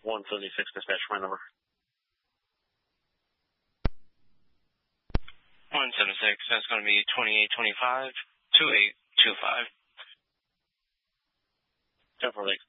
176 dispatch my number. 176, that's going to be 2825-2825. 10-4, thanks.